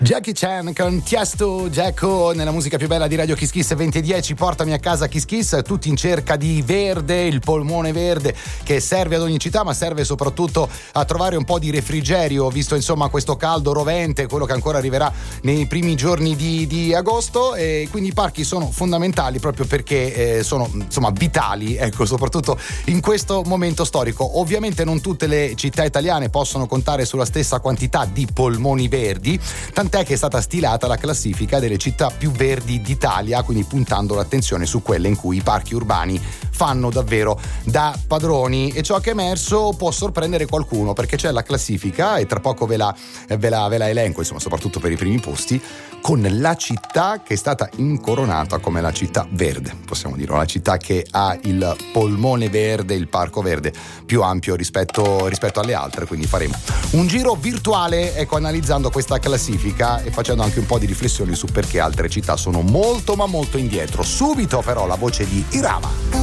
Jackie Chan con Tiesto, Jacko nella musica più bella di Radio Kiss Kiss 20:10. Portami a casa Kiss Kiss, tutti in cerca di verde, il polmone verde che serve ad ogni città, ma serve soprattutto a trovare un po' di refrigerio, visto insomma questo caldo rovente, quello che ancora arriverà nei primi giorni di agosto, e quindi i parchi sono fondamentali proprio perché sono insomma vitali, ecco, soprattutto in questo momento storico. Ovviamente non tutte le città italiane possono contare sulla stessa quantità di polmoni verdi, tant'è che è stata stilata la classifica delle città più verdi d'Italia, quindi puntando l'attenzione su quelle in cui i parchi urbani fanno davvero da padroni. E ciò che è emerso può sorprendere qualcuno, perché c'è la classifica e tra poco ve la elenco, insomma, soprattutto per i primi posti, con la città che è stata incoronata come la città verde, possiamo dire, la città che ha il polmone verde, il parco verde più ampio rispetto alle altre. Quindi faremo un giro virtuale, ecco, analizzando questa classifica e facendo anche un po' di riflessioni su perché altre città sono molto ma molto indietro. Subito però la voce di Irama.